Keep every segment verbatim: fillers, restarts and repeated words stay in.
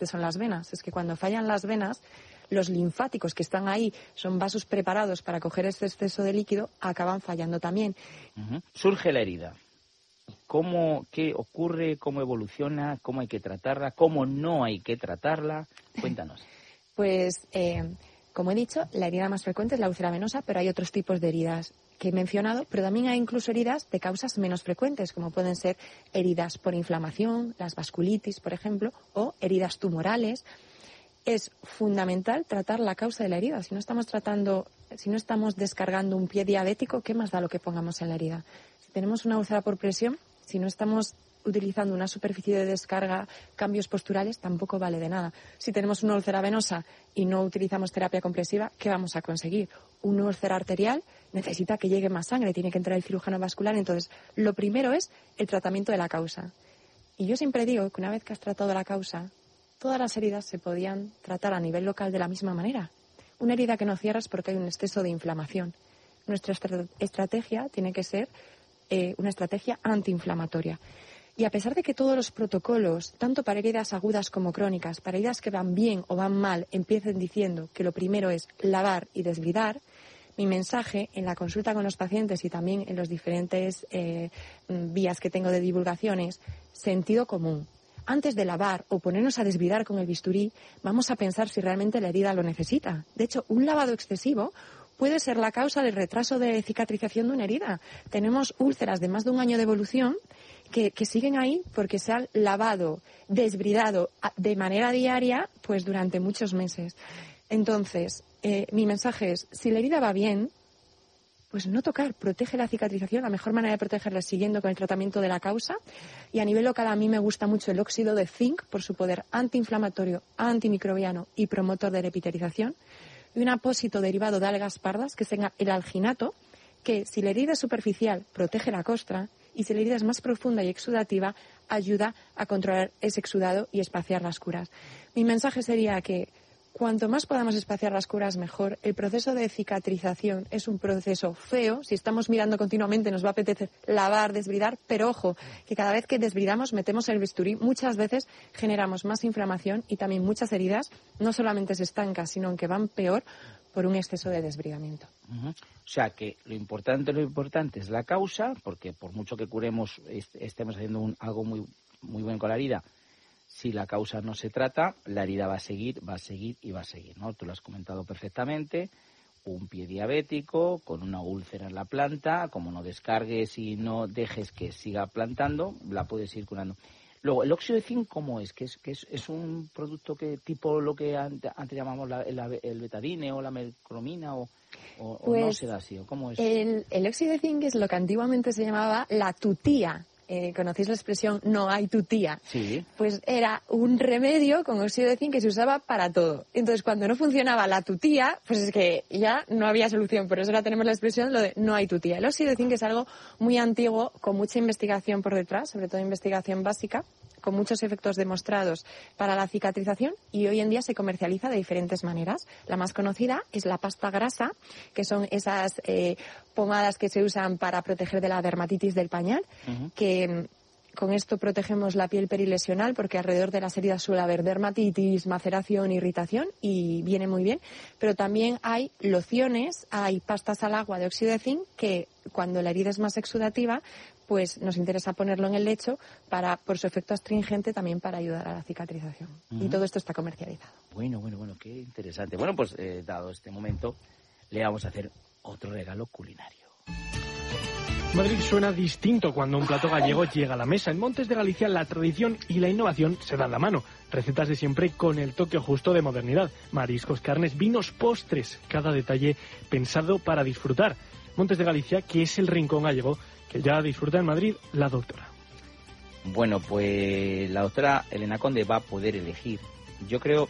que son las venas. Es que cuando fallan las venas, los linfáticos que están ahí, son vasos preparados para coger este exceso de líquido, acaban fallando también. Uh-huh. Surge la herida. ¿Cómo, qué ocurre? ¿Cómo evoluciona? ¿Cómo hay que tratarla? ¿Cómo no hay que tratarla? Cuéntanos. Pues, eh, como he dicho, la herida más frecuente es la úlcera venosa, pero hay otros tipos de heridas que he mencionado, pero también hay incluso heridas de causas menos frecuentes, como pueden ser heridas por inflamación, las vasculitis, por ejemplo, o heridas tumorales. Es fundamental tratar la causa de la herida. Si no estamos tratando, si no estamos descargando un pie diabético, ¿qué más da lo que pongamos en la herida? Si tenemos una úlcera por presión, si no estamos utilizando una superficie de descarga, cambios posturales, tampoco vale de nada. Si tenemos una úlcera venosa y no utilizamos terapia compresiva, ¿qué vamos a conseguir? Una úlcera arterial necesita que llegue más sangre, tiene que entrar el cirujano vascular. Entonces, lo primero es el tratamiento de la causa. Y yo siempre digo que una vez que has tratado la causa, todas las heridas se podían tratar a nivel local de la misma manera. Una herida que no cierras porque hay un exceso de inflamación. Nuestra estra- estrategia tiene que ser eh, una estrategia antiinflamatoria. Y a pesar de que todos los protocolos, tanto para heridas agudas como crónicas, para heridas que van bien o van mal, empiecen diciendo que lo primero es lavar y desbridar, mi mensaje en la consulta con los pacientes y también en los diferentes eh, vías que tengo de divulgación es sentido común. Antes de lavar o ponernos a desbridar con el bisturí, vamos a pensar si realmente la herida lo necesita. De hecho, un lavado excesivo puede ser la causa del retraso de cicatrización de una herida. Tenemos úlceras de más de un año de evolución que, que siguen ahí porque se han lavado, desbridado de manera diaria pues durante muchos meses. Entonces, eh, mi mensaje es, si la herida va bien, pues no tocar, protege la cicatrización. La mejor manera de protegerla es siguiendo con el tratamiento de la causa. Y a nivel local a mí me gusta mucho el óxido de zinc por su poder antiinflamatorio, antimicrobiano y promotor de la epitelización. Y un apósito derivado de algas pardas, que es el alginato, que si la herida es superficial protege la costra y si la herida es más profunda y exudativa ayuda a controlar ese exudado y espaciar las curas. Mi mensaje sería que cuanto más podamos espaciar las curas, mejor. El proceso de cicatrización es un proceso feo. Si estamos mirando continuamente nos va a apetecer lavar, desbridar, pero ojo, que cada vez que desbridamos, metemos el bisturí, muchas veces generamos más inflamación y también muchas heridas no solamente se estancan, sino que van peor por un exceso de desbridamiento. Uh-huh. O sea que lo importante, lo importante es la causa, porque por mucho que curemos, est- estemos haciendo un, algo muy, muy bueno con la herida, si la causa no se trata, la herida va a seguir, va a seguir y va a seguir, ¿no? Tú lo has comentado perfectamente, un pie diabético con una úlcera en la planta, como no descargues y no dejes que siga plantando, la puedes ir curando. Luego, ¿el óxido de zinc cómo es? ¿Que es, que es, es un producto que tipo lo que antes, antes llamamos la, la, el betadine o la mercromina o, o, Pues o no será así? ¿O cómo es? El, el óxido de zinc es lo que antiguamente se llamaba la tutía. Eh, ¿Conocéis la expresión no hay tutía? Sí. Pues era un remedio con óxido de zinc que se usaba para todo. Entonces, cuando no funcionaba la tutía, pues es que ya no había solución. Por eso ahora tenemos la expresión lo de no hay tutía. El óxido de zinc es algo muy antiguo, con mucha investigación por detrás, sobre todo investigación básica, con muchos efectos demostrados para la cicatrización y hoy en día se comercializa de diferentes maneras. La más conocida es la pasta grasa, que son esas eh, pomadas que se usan para proteger de la dermatitis del pañal, uh-huh. que con esto protegemos la piel perilesional porque alrededor de las heridas suele haber dermatitis, maceración, irritación y viene muy bien. Pero también hay lociones, hay pastas al agua de óxido de zinc que cuando la herida es más exudativa pues nos interesa ponerlo en el lecho para, por su efecto astringente, también para ayudar a la cicatrización. Uh-huh. Y todo esto está comercializado. Bueno, bueno, bueno, qué interesante. Bueno, pues eh, dado este momento, le vamos a hacer otro regalo culinario. Madrid suena distinto cuando un plato gallego llega a la mesa. En Montes de Galicia la tradición y la innovación se dan la mano. Recetas de siempre con el toque justo de modernidad. Mariscos, carnes, vinos, postres. Cada detalle pensado para disfrutar. Montes de Galicia, que es el rincón gallego que ya disfruta en Madrid la doctora. Bueno, pues la doctora Elena Conde va a poder elegir. Yo creo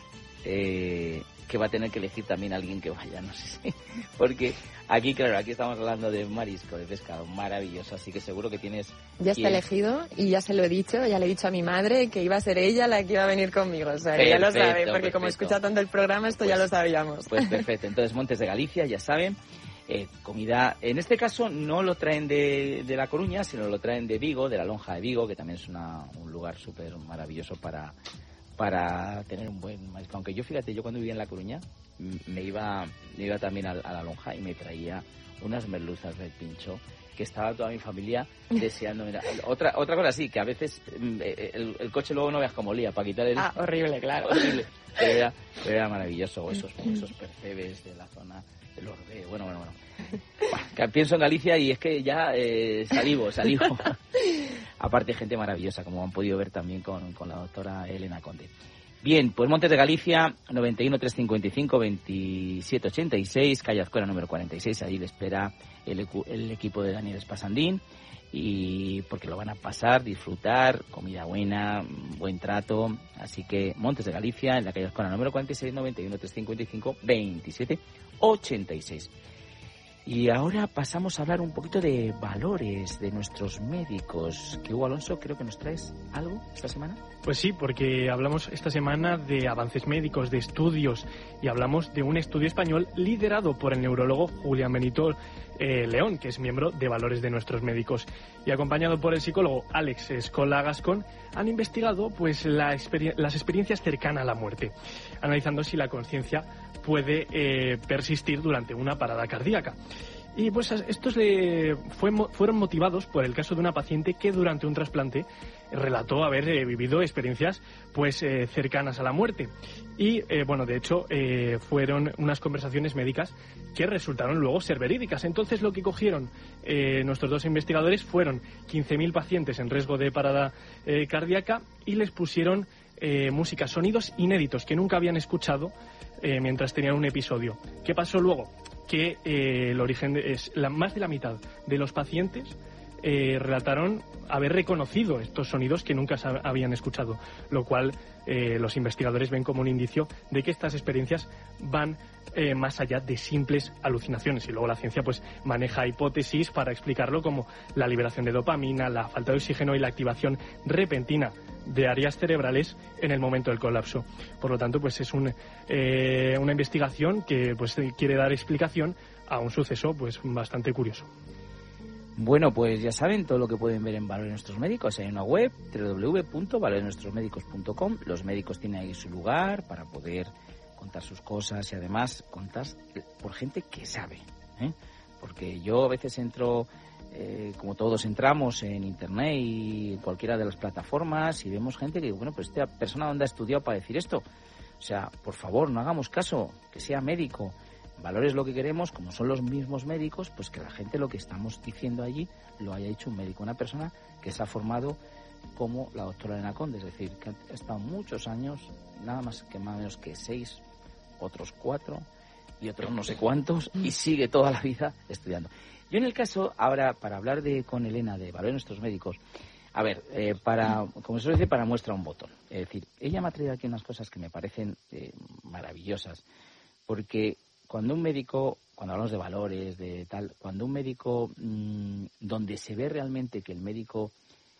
eh, que va a tener que elegir también a alguien que vaya, no sé si. Porque aquí, claro, aquí estamos hablando de marisco, de pescado, maravilloso, así que seguro que tienes... Ya está elegido y ya se lo he dicho, ya le he dicho a mi madre que iba a ser ella la que iba a venir conmigo. O sea, perfecto, ya lo sabe, porque perfecto. Como escucha tanto el programa, esto pues, ya lo sabíamos. Pues perfecto, entonces Montes de Galicia, ya saben. Eh, comida, en este caso no lo traen de, de La Coruña, sino lo traen de Vigo, de la Lonja de Vigo, que también es una, un lugar súper maravilloso para, para tener un buen marisco. Aunque yo, fíjate, yo cuando vivía en La Coruña me iba, me iba también a, a la lonja y me traía unas merluzas del Pincho, que estaba toda mi familia deseando. Mira, otra otra cosa sí, que a veces el, el coche luego no veas cómo olía para quitar el... Ah, horrible, claro. Horrible. Pero era, pero era maravilloso, esos, esos percebes de la zona del Orbe. Bueno, bueno, bueno. Bueno, pienso en Galicia y es que ya eh, salivo, salivo. Aparte, gente maravillosa, como han podido ver también con, con la doctora Elena Conde. Bien, pues Montes de Galicia, noventa y uno, trescientos cincuenta y cinco, veintisiete ochenta y seis, calle Azcuela número cuarenta y seis. Ahí le espera el, el equipo de Daniel Espasandín, y porque lo van a pasar, disfrutar, comida buena, buen trato. Así que Montes de Galicia, en la calle Azcuela número cuarenta y seis, noventa y uno, trescientos cincuenta y cinco, veintisiete ochenta y seis. Y ahora pasamos a hablar un poquito de valores de nuestros médicos. Que Hugo Alonso, creo que nos traes algo esta semana. Pues sí, porque hablamos esta semana de avances médicos, de estudios, y hablamos de un estudio español liderado por el neurólogo Julián Benito eh, León, que es miembro de Valores de nuestros médicos, y acompañado por el psicólogo Alex Escola Gascón, han investigado pues la experien- las experiencias cercanas a la muerte, analizando si la conciencia puede eh, persistir durante una parada cardíaca. Y pues estos le fue, fueron motivados por el caso de una paciente que durante un trasplante relató haber eh, vivido experiencias pues eh, cercanas a la muerte. Y eh, bueno, de hecho eh, fueron unas conversaciones médicas que resultaron luego ser verídicas. Entonces lo que cogieron eh, nuestros dos investigadores fueron quince mil pacientes en riesgo de parada eh, cardíaca y les pusieron eh, música, sonidos inéditos que nunca habían escuchado eh, mientras tenían un episodio. ¿Qué pasó luego? Que eh, el origen de, es la, más de la mitad de los pacientes eh, relataron haber reconocido estos sonidos que nunca sab- habían escuchado, lo cual eh, los investigadores ven como un indicio de que estas experiencias van eh, más allá de simples alucinaciones. Y luego la ciencia pues maneja hipótesis para explicarlo, como la liberación de dopamina, la falta de oxígeno y la activación repentina de áreas cerebrales en el momento del colapso. Por lo tanto, pues es un, eh, una investigación que pues quiere dar explicación a un suceso pues bastante curioso. Bueno, pues ya saben todo lo que pueden ver en Valores de Nuestros Médicos. Hay una web, doble u doble u doble u punto valores de nuestros médicos punto com. Los médicos tienen ahí su lugar para poder contar sus cosas y además contar por gente que sabe, ¿eh? Porque yo a veces entro, eh, como todos entramos en internet y en cualquiera de las plataformas, y vemos gente que digo, bueno, pues esta persona ¿dónde ha estudiado para decir esto? O sea, por favor, no hagamos caso, que sea médico. Valores lo que queremos, como son los mismos médicos, pues que la gente lo que estamos diciendo allí lo haya hecho un médico, una persona que se ha formado como la doctora Elena Conde, es decir, que ha estado muchos años, nada más que más o menos que seis, otros cuatro y otros no sé cuántos, y sigue toda la vida estudiando. Yo en el caso, ahora, para hablar de con Elena de Valores de Nuestros Médicos, a ver, eh, para, como se suele decir, para muestra un botón. Es decir, ella me ha traído aquí unas cosas que me parecen eh, maravillosas, porque cuando un médico, cuando hablamos de valores, de tal, cuando un médico, mmm, donde se ve realmente que el médico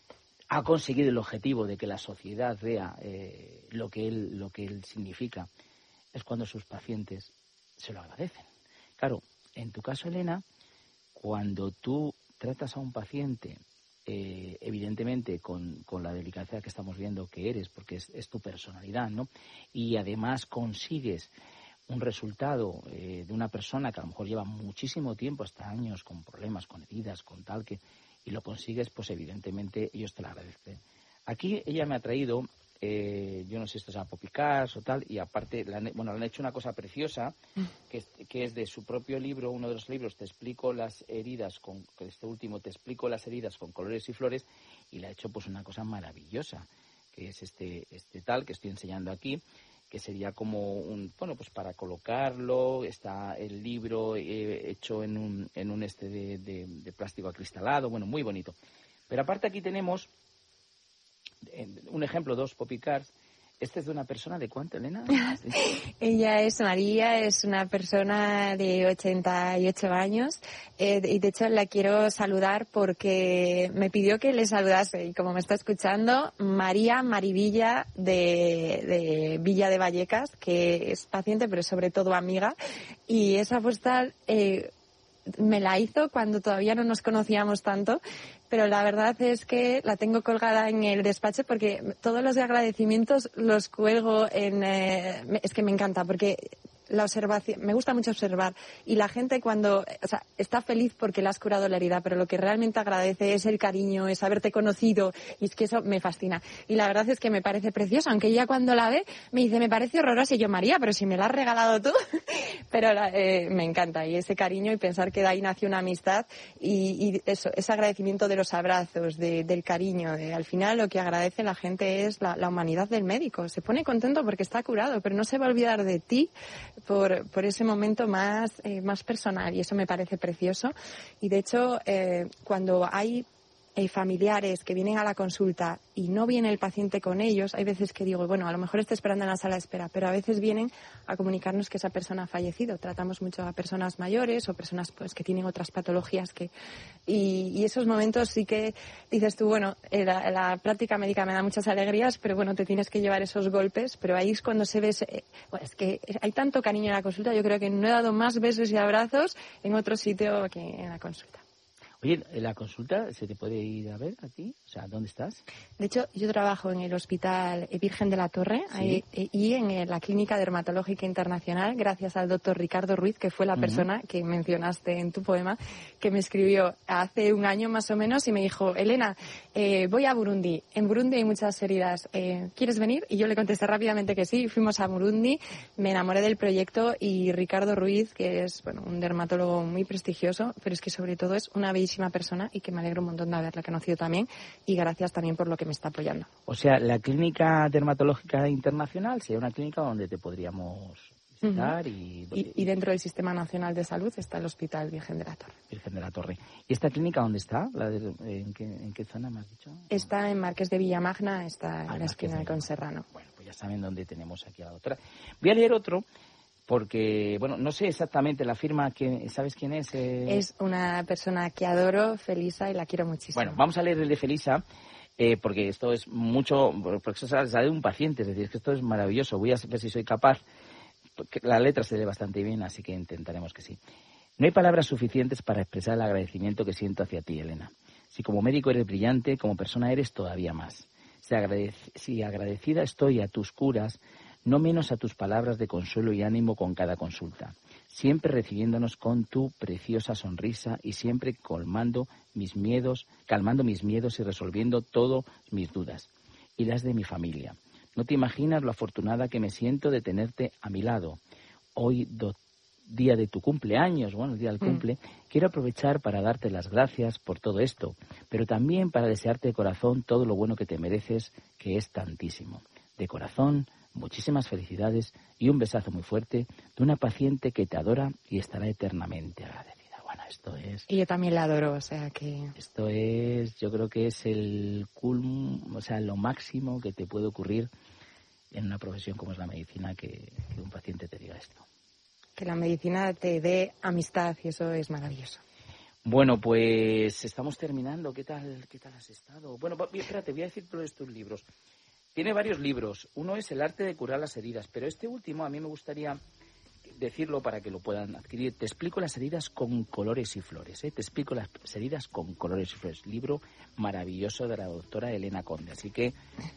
ha conseguido el objetivo de que la sociedad vea eh, lo que él, lo que él significa, es cuando sus pacientes se lo agradecen. Claro, en tu caso, Elena, cuando tú tratas a un paciente, eh, evidentemente con, con la delicadeza que estamos viendo que eres, porque es, es tu personalidad, ¿no? Y además consigues un resultado eh, de una persona que a lo mejor lleva muchísimo tiempo, hasta años, con problemas, con heridas, con tal, que y lo consigues, pues evidentemente ellos te lo agradecen. Aquí ella me ha traído, eh, yo no sé si esto es Apopicars o tal, y aparte, le han, bueno, le han hecho una cosa preciosa, que es, que es de su propio libro, uno de los libros, Te explico las heridas, con este último, Te explico las heridas con colores y flores, y le ha hecho pues una cosa maravillosa, que es este, este tal que estoy enseñando aquí, que sería como un, bueno, pues para colocarlo, está el libro eh, hecho en un, en un este de, de, de plástico acristalado, bueno, muy bonito. Pero aparte aquí tenemos eh, un ejemplo, dos Popicars. Este es de una persona de ¿cuánto, Elena? Ella es María, es una persona de ochenta y ocho años eh, y de hecho la quiero saludar porque me pidió que le saludase y como me está escuchando, María Marivilla de, de Villa de Vallecas, que es paciente pero sobre todo amiga, y esa postal eh, me la hizo cuando todavía no nos conocíamos tanto, pero la verdad es que la tengo colgada en el despacho porque todos los agradecimientos los cuelgo en... Eh, es que me encanta porque... la observación, me gusta mucho observar y la gente cuando, o sea, está feliz porque le has curado la herida, pero lo que realmente agradece es el cariño, es haberte conocido y es que eso me fascina. Y la verdad es que me parece precioso, aunque ella cuando la ve me dice, me parece horrorosa y yo, María, pero si me la has regalado tú, pero la, eh, me encanta y ese cariño y pensar que de ahí nace una amistad y, y eso, ese agradecimiento de los abrazos, de, del cariño, de, al final lo que agradece la gente es la, la humanidad del médico. Se pone contento porque está curado, pero no se va a olvidar de ti por, por ese momento más, eh, más personal y eso me parece precioso. Y de hecho, eh, cuando hay eh, familiares que vienen a la consulta y no viene el paciente con ellos, hay veces que digo, bueno, a lo mejor está esperando en la sala de espera, pero a veces vienen a comunicarnos que esa persona ha fallecido. Tratamos mucho a personas mayores o personas pues que tienen otras patologías que y, y esos momentos sí que dices tú, bueno, eh, la, la práctica médica me da muchas alegrías, pero bueno, te tienes que llevar esos golpes, pero ahí es cuando se ve, eh, bueno, es que hay tanto cariño en la consulta, yo creo que no he dado más besos y abrazos en otro sitio que en la consulta. Oye, ¿en la consulta se te puede ir a ver a ti? O sea, ¿dónde estás? De hecho, yo trabajo en el Hospital Virgen de la Torre, ¿sí? ahí, y en la Clínica Dermatológica Internacional, gracias al doctor Ricardo Ruiz, que fue la uh-huh. persona que mencionaste en tu poema, que me escribió hace un año más o menos y me dijo, Elena, eh, voy a Burundi. En Burundi hay muchas heridas. Eh, ¿Quieres venir? Y yo le contesté rápidamente que sí. Fuimos a Burundi, me enamoré del proyecto y Ricardo Ruiz, que es bueno un dermatólogo muy prestigioso, pero es que sobre todo es una bellísima persona y que me alegro un montón de haberla conocido también y gracias también por lo que me está apoyando. O sea, la Clínica Dermatológica Internacional sería una clínica donde te podríamos visitar uh-huh. y, y... Y dentro del Sistema Nacional de Salud está el Hospital Virgen de la Torre. Virgen de la Torre. ¿Y esta clínica dónde está? ¿La de, en, qué, ¿En qué zona me has dicho? Está en Marqués de Villamagna, está ah, en la esquina de Conserrano. Bueno, pues ya saben dónde tenemos aquí a la doctora. Voy a leer otro. Porque, bueno, no sé exactamente la firma, que ¿sabes quién es? Eh... Es una persona que adoro, Felisa, y la quiero muchísimo. Bueno, vamos a leer el de Felisa, eh, porque esto es mucho, porque eso sale de un paciente, es decir, que esto es maravilloso. Voy a ver si soy capaz, porque la letra se lee bastante bien, así que intentaremos que sí. No hay palabras suficientes para expresar el agradecimiento que siento hacia ti, Elena. Si como médico eres brillante, como persona eres todavía más. Si, agradec- si agradecida estoy a tus curas, no menos a tus palabras de consuelo y ánimo con cada consulta, siempre recibiéndonos con tu preciosa sonrisa y siempre colmando mis miedos, calmando mis miedos y resolviendo todas mis dudas y las de mi familia. No te imaginas lo afortunada que me siento de tenerte a mi lado. Hoy, do, día de tu cumpleaños, bueno, el día del cumple, mm. quiero aprovechar para darte las gracias por todo esto, pero también para desearte de corazón todo lo bueno que te mereces, que es tantísimo. De corazón, muchísimas felicidades y un besazo muy fuerte de una paciente que te adora y estará eternamente agradecida. Bueno, esto es... Y yo también la adoro, o sea que... Esto es, yo creo que es el culm, o sea, lo máximo que te puede ocurrir en una profesión como es la medicina, que, que un paciente te diga esto. Que la medicina te dé amistad y eso es maravilloso. Bueno, pues estamos terminando. ¿Qué tal, qué tal has estado? Bueno, espérate, voy a decir todos estos libros. Tiene varios libros. Uno es El arte de curar las heridas, pero este último a mí me gustaría decirlo para que lo puedan adquirir. Te explico las heridas con colores y flores, ¿eh? Te explico las heridas con colores y flores. Libro maravilloso de la doctora Elena Conde. Así que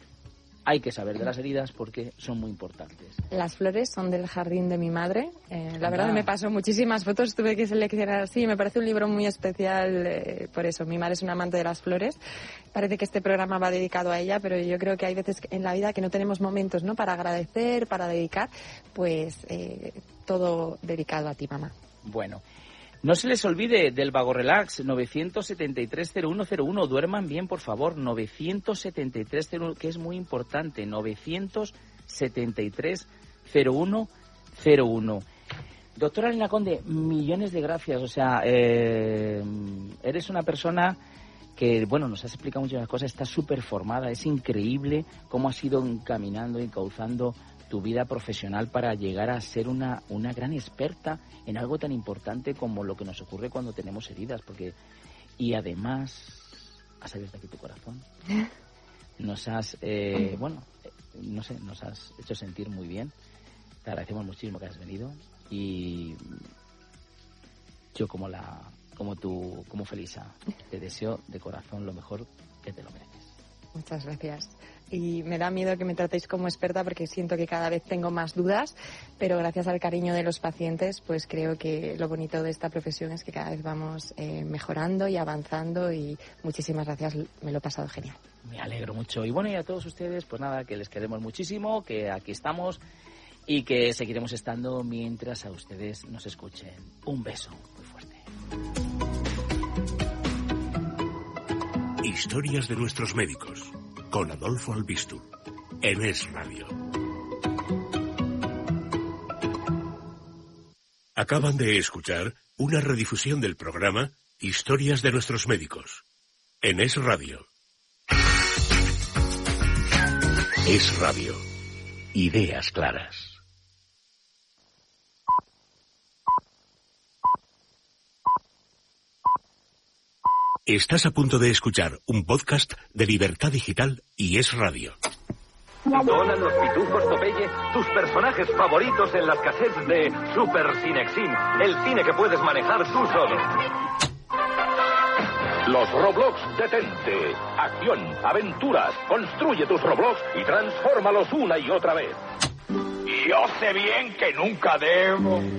hay que saber de las heridas porque son muy importantes. Las flores son del jardín de mi madre. Eh, la verdad ah. me pasó muchísimas fotos, tuve que seleccionar así. Me parece un libro muy especial, eh, por eso. Mi madre es una amante de las flores. Parece que este programa va dedicado a ella, pero yo creo que hay veces en la vida que no tenemos momentos, ¿no? Para agradecer, para dedicar, pues eh, todo dedicado a ti, mamá. Bueno. No se les olvide del Vago Relax, nueve siete tres cero uno cero uno. Duerman bien, por favor, nueve siete tres cero uno, que es muy importante, nueve siete tres cero uno cero uno. Doctora Elena Conde, millones de gracias. O sea, eh, eres una persona que, bueno, nos has explicado muchas cosas, está súper formada, es increíble cómo has ido encaminando y cauzando tu vida profesional para llegar a ser una, una gran experta en algo tan importante como lo que nos ocurre cuando tenemos heridas, porque y además has abierto aquí tu corazón, nos has, eh, bueno, no sé, nos has hecho sentir muy bien, te agradecemos muchísimo que has venido y yo como la como tú, como Felisa. Te deseo de corazón lo mejor, que te lo mereces. Muchas gracias. Y me da miedo que me tratéis como experta porque siento que cada vez tengo más dudas, pero gracias al cariño de los pacientes, pues creo que lo bonito de esta profesión es que cada vez vamos eh, mejorando y avanzando, y muchísimas gracias, me lo he pasado genial. Me alegro mucho. Y bueno, y a todos ustedes, pues nada, que les queremos muchísimo, que aquí estamos y que seguiremos estando mientras a ustedes nos escuchen. Un beso muy fuerte. Historias de nuestros médicos, con Adolfo Albistur, en Es Radio. Acaban de escuchar una redifusión del programa Historias de nuestros médicos, en Es Radio. Es Radio. Ideas claras. Estás a punto de escuchar un podcast de Libertad Digital y Es Radio. Donan los pitufos Popeye, tus personajes favoritos en las cassettes de Super Cinexin, el cine que puedes manejar tú solo. Los Roblox Detente. Acción, aventuras. Construye tus Roblox y transfórmalos una y otra vez. Yo sé bien que nunca debo...